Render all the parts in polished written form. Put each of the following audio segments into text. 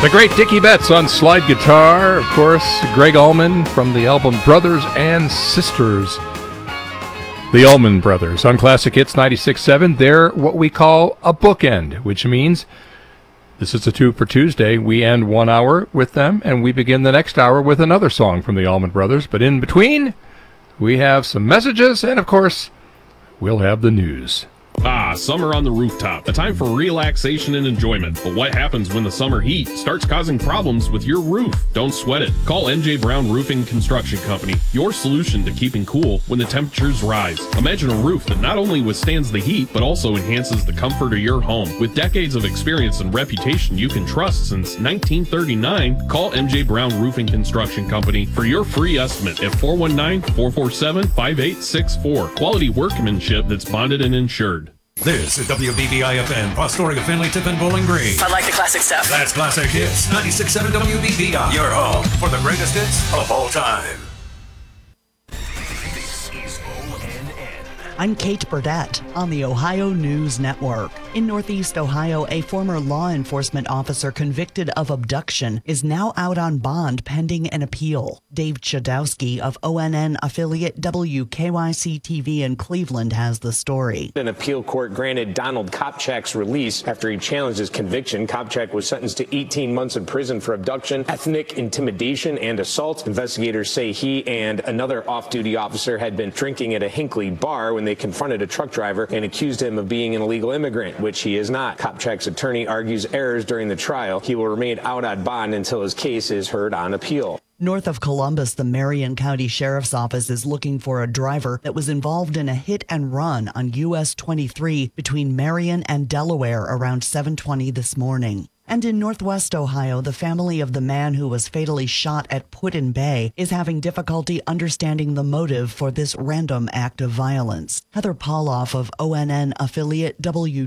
The great Dickie Betts on slide guitar. Of course, Greg Allman from the album Brothers and Sisters. The Allman Brothers on Classic Hits 96.7. They're what we call a bookend, which means this is a two for Tuesday. We end 1 hour with them, and we begin the next hour with another song from the Allman Brothers. But in between, we have some messages, and of course, we'll have the news. Summer on the rooftop. A time for relaxation and enjoyment. But what happens when the summer heat starts causing problems with your roof? Don't sweat it. Call MJ Brown Roofing Construction Company. Your solution to keeping cool when the temperatures rise. Imagine a roof that not only withstands the heat, but also enhances the comfort of your home. With decades of experience and reputation you can trust since 1939, call MJ Brown Roofing Construction Company for your free estimate at 419-447-5864. Quality workmanship that's bonded and insured. This is WBBI-FM, Pastoria, Finley, Tiffin, Bowling Green. I like the classic stuff. That's Classic Hits, 96.7 WBBI. Your home for the greatest hits of all time. This is ONN. I'm Kate Burdett on the Ohio News Network. In Northeast Ohio, a former law enforcement officer convicted of abduction is now out on bond pending an appeal. Dave Chodowski of ONN affiliate WKYC-TV in Cleveland has the story. An appeal court granted Donald Kopchak's release after he challenged his conviction. Kopchak was sentenced to 18 months in prison for abduction, ethnic intimidation, and assault. Investigators say he and another off-duty officer had been drinking at a Hinckley bar when they confronted a truck driver and accused him of being an illegal immigrant, which he is not. Kopchak's attorney argues errors during the trial. He will remain out on bond until his case is heard on appeal. North of Columbus, the Marion County Sheriff's Office is looking for a driver that was involved in a hit and run on US 23 between Marion and Delaware around 7:20 this morning. And in Northwest Ohio, the family of the man who was fatally shot at Put-in-Bay is having difficulty understanding the motive for this random act of violence. Heather Pauloff of ONN affiliate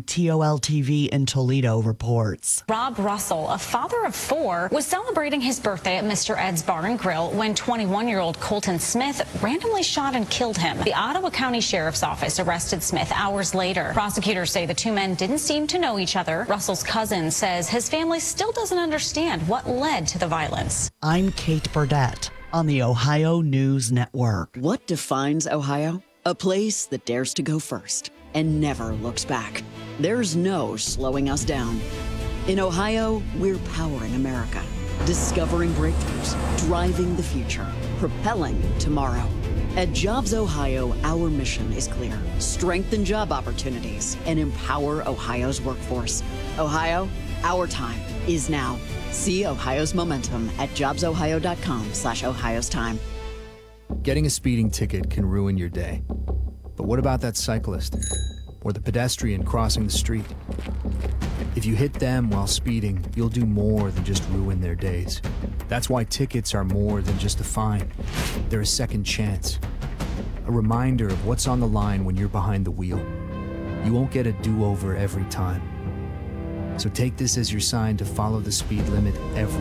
WTOL-TV in Toledo reports. Rob Russell, a father of four, was celebrating his birthday at Mr. Ed's Bar and Grill when 21-year-old Colton Smith randomly shot and killed him. The Ottawa County Sheriff's Office arrested Smith hours later. Prosecutors say the two men didn't seem to know each other. Russell's cousin says his family still doesn't understand what led to the violence. I'm Kate Burdett on the Ohio News Network. What defines Ohio? A place that dares to go first and never looks back. There's no slowing us down. In Ohio, we're powering America, discovering breakthroughs, driving the future, propelling tomorrow. At Jobs Ohio, our mission is clear. Strengthen job opportunities and empower Ohio's workforce. Ohio, our time is now. See Ohio's momentum at jobsohio.com/Ohio's time. Getting a speeding ticket can ruin your day. But what about that cyclist or the pedestrian crossing the street? If you hit them while speeding, you'll do more than just ruin their days. That's why tickets are more than just a fine. They're a second chance. A reminder of what's on the line when you're behind the wheel. You won't get a do-over every time. So take this as your sign to follow the speed limit every